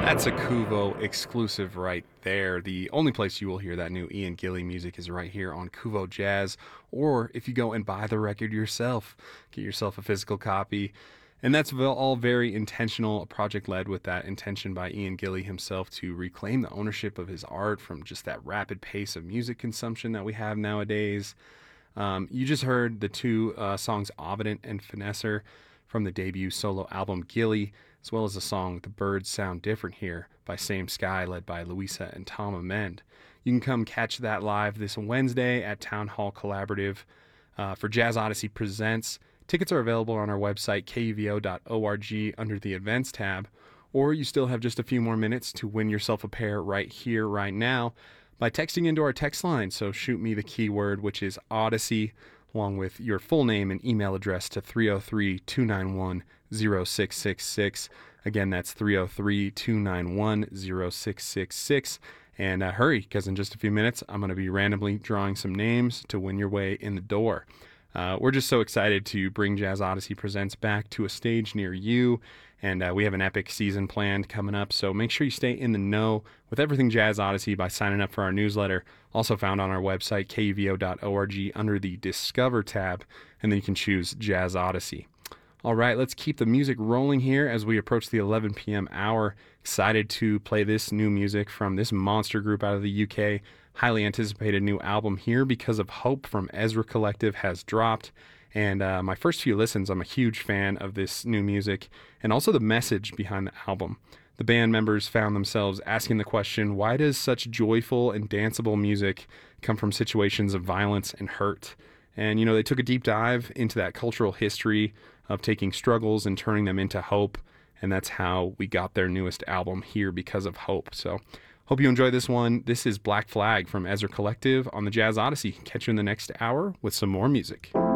That's a Kuvo exclusive right there. The only place you will hear that new Ian Gilly music is right here on Kuvo Jazz, or if you go and buy the record yourself, get yourself a physical copy. And that's all very intentional, a project led with that intention by Ian Gilly himself to reclaim the ownership of his art from just that rapid pace of music consumption that we have nowadays. You just heard the two songs Ovident and Finesser from the debut solo album Gilly, as well as the song The Birds Sound Different Here by Same Sky, led by Louisa and Tom Amend. You can come catch that live this Wednesday at Town Hall Collaborative for Jazz Odyssey Presents. Tickets are available on our website, kuvo.org, under the Events tab, or you still have just a few more minutes to win yourself a pair right here, right now, by texting into our text line. So shoot me the keyword, which is Odyssey, along with your full name and email address to 303-291-0666. Again, that's 303-291-0666. And hurry, because in just a few minutes, I'm going to be randomly drawing some names to win your way in the door. We're just so excited to bring Jazz Odyssey Presents back to a stage near you, and we have an epic season planned coming up, so make sure you stay in the know with everything Jazz Odyssey by signing up for our newsletter, also found on our website, kuvo.org, under the Discover tab, and then you can choose Jazz Odyssey. All right, let's keep the music rolling here as we approach the 11 p.m. hour. Excited to play this new music from this monster group out of the UK. Highly anticipated new album Here Because of Hope from Ezra Collective has dropped. And my first few listens, I'm a huge fan of this new music and also the message behind the album. The band members found themselves asking the question, why does such joyful and danceable music come from situations of violence and hurt? And, they took a deep dive into that cultural history of taking struggles and turning them into hope. And that's how we got their newest album, Here Because of Hope. So hope you enjoy this one. This is Black Flag from Ezra Collective on the Jazz Odyssey. Catch you in the next hour with some more music.